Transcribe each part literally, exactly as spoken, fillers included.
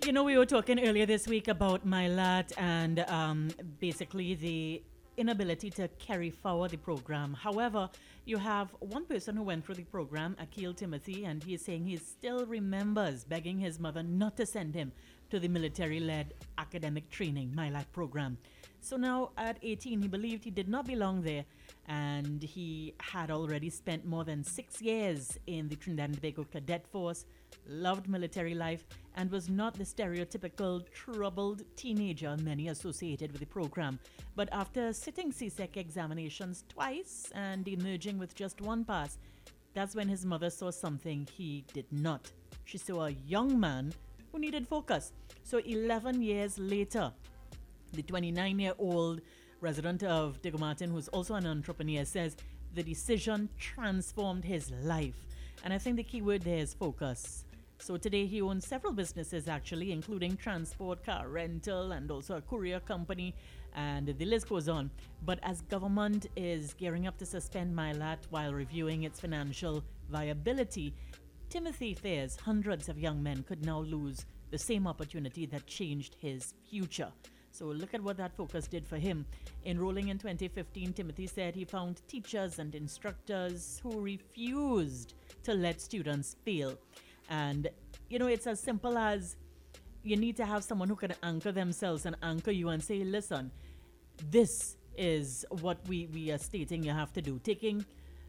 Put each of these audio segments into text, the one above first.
You know, we were talking earlier this week about Mylat and um, basically the inability to carry forward the program. However, you have one person who went through the program, Akil Timothy, and he is saying he still remembers begging his mother not to send him to the military-led academic training, Mylat program. So now at eighteen, he believed he did not belong there, and he had already spent more than six years in the Trinidad and Tobago Cadet Force, loved military life, and was not the stereotypical troubled teenager many associated with the program. But after sitting C S E C examinations twice and emerging with just one pass, that's when his mother saw something he did not. She saw a young man who needed focus. So eleven years later, the twenty-nine-year-old resident of Diego Martin, who's also an entrepreneur, says the decision transformed his life. And I think the key word there is focus. So today he owns several businesses actually, including transport, car rental, and also a courier company, and the list goes on. But as government is gearing up to suspend Mylat while reviewing its financial viability, Timothy fears hundreds of young men could now lose the same opportunity that changed his future. So look at what that focus did for him. Enrolling in twenty fifteen, Timothy said he found teachers and instructors who refused to let students fail. And, you know, it's as simple as you need to have someone who can anchor themselves and anchor you and say, listen, this is what we, we are stating you have to do. Taking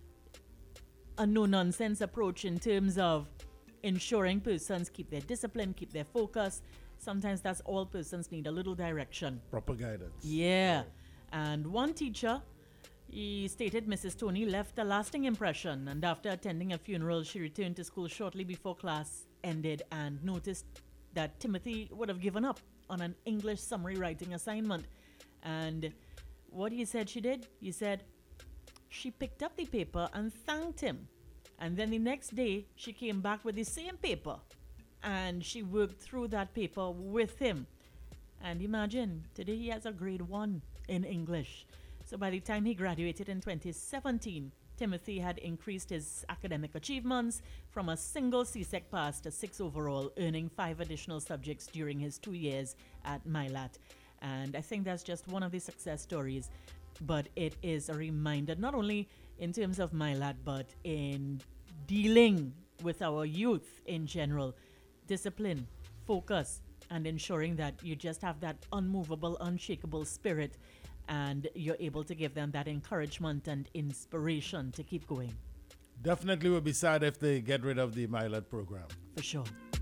a no-nonsense approach in terms of ensuring persons keep their discipline, keep their focus. Sometimes that's all persons need, a little direction. Proper guidance. Yeah. And one teacher, he stated Missus Tony left a lasting impression, and after attending a funeral, she returned to school shortly before class ended and noticed that Timothy would have given up on an English summary writing assignment. And what he said she did, he said she picked up the paper and thanked him. And then the next day, she came back with the same paper, and she worked through that paper with him. And imagine, today he has a grade one in English. So by the time he graduated in twenty seventeen, Timothy had increased his academic achievements from a single C S E C pass to six overall, earning five additional subjects during his two years at Mylat. And I think that's just one of the success stories. But it is a reminder, not only in terms of Mylat, but in dealing with our youth in general. Discipline, focus, and ensuring that you just have that unmovable, unshakable spirit, and you're able to give them that encouragement and inspiration to keep going. Definitely would be sad if they get rid of the Mylat program. For sure.